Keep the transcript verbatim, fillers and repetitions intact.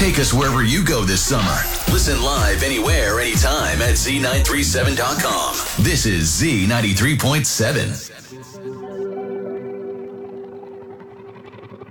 Take us wherever you go this summer. Listen live anywhere, anytime at Z nine three seven dot com. This is Z ninety-three point seven.